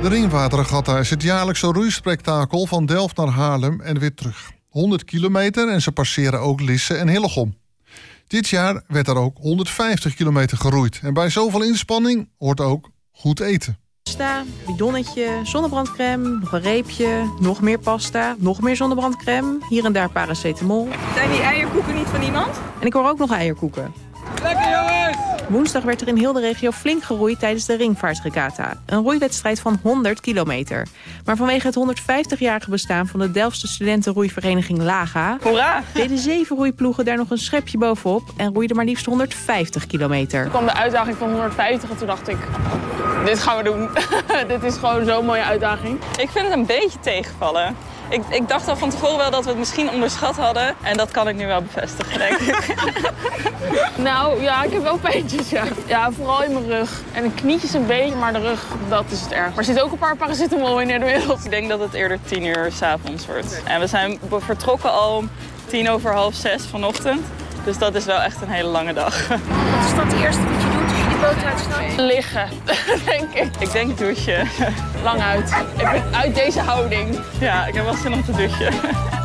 De Ringwaterregatta is het jaarlijkse roeispektakel van Delft naar Haarlem en weer terug. 100 kilometer en ze passeren ook Lisse en Hillegom. Dit jaar werd er ook 150 kilometer geroeid. En bij zoveel inspanning hoort ook goed eten. Pasta, bidonnetje, zonnebrandcrème, nog een reepje, nog meer pasta, nog meer zonnebrandcrème, hier en daar paracetamol. Zijn die eierkoeken niet van iemand? En ik hoor ook nog eierkoeken. Lekker jongens! Woensdag werd er in heel de regio flink geroeid tijdens de Ringvaartregatta. Een roeiwedstrijd van 100 kilometer. Maar vanwege het 150-jarige bestaan van de Delftse studentenroeivereniging LAGA... Hoera! deden 7 roeiploegen daar nog een schepje bovenop en roeiden maar liefst 150 kilometer. Toen kwam de uitdaging van 150 en toen dacht ik, dit gaan we doen. Dit is gewoon zo'n mooie uitdaging. Ik vind het een beetje tegenvallen. Ik dacht al van tevoren wel dat we het misschien onderschat hadden. En dat kan ik nu wel bevestigen, denk ik. Nou ja, ik heb wel pijntjes, ja. Ja, vooral in mijn rug. En de knietjes een beetje, maar de rug, dat is het erg. Maar er zit ook een paar paracetamol in de wereld. Ik denk dat het eerder 10:00 s'avonds wordt. En we zijn vertrokken al om 5:45 vanochtend. Dus dat is wel echt een hele lange dag. Wat is dat het eerste wat je doet als je die boot uitstapt? Liggen, denk ik. Ik denk douchen. Lang uit. Ik ben uit deze houding. Ja, ik heb wel zin om te douchen.